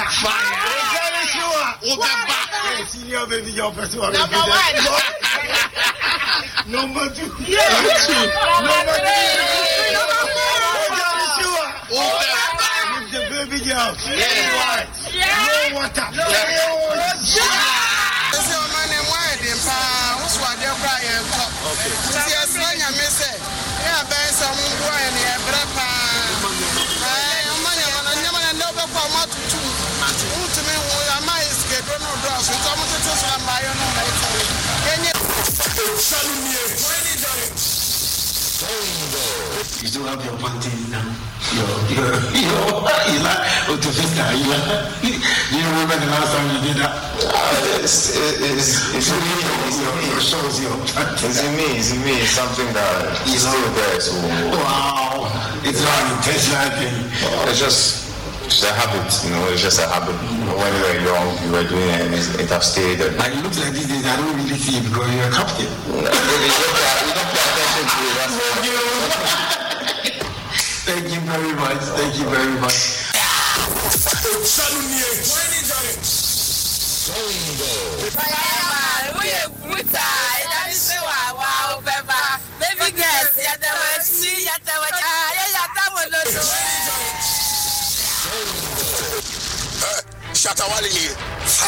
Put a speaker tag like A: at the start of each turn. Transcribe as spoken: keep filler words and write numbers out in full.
A: Fire. Senior baby, your person. Number one. Number two. Yeah. Number three. With the baby girl. Yeah. No water. No water.
B: This is my name. Why didn't pa? What's what they're crying? Okay. Yes, I miss it. Yeah, there's some boy in here, brapa. I'm not never come out to two. To me, I might escape. Don't know drugs. It's almost a system by your own. Can you?
A: You still have your panties now. Your, your, your, your, Otofista, you you remember the last time you did that?
C: Uh, it's, it's, it's, it's in me, it's in me.
A: Shows your
C: It's in me, it's in me, it's something that is still there, so.
A: Wow, it's not an intentional thing.
C: It's just, it's a habit, you know, it's just a habit. When you were young, you were doing it, and it has stayed.
A: Like, it looks like these days, I don't really see it because you're a captain.
C: No, you don't pay attention to it, that's
A: Thank you very much. Thank you very much.
D: Shatawali.